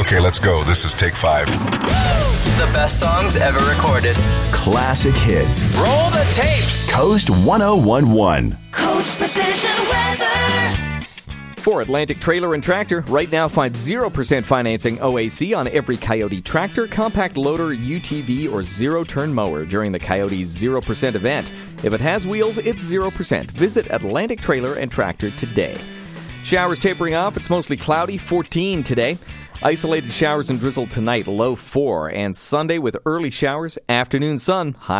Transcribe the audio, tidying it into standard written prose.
Okay, let's go. This is take 5. The best songs ever recorded. Classic hits. Roll the tapes. Coast 1011. Coast Precision Weather. For Atlantic Trailer and Tractor, right now find 0% financing OAC on every Coyote tractor, compact loader, UTV, or zero-turn mower during the Coyote 0% event. If it has wheels, it's 0%. Visit Atlantic Trailer and Tractor today. Showers tapering off. It's mostly cloudy, 14 today. Isolated showers and drizzle tonight, low 4. And Sunday with early showers, afternoon sun, high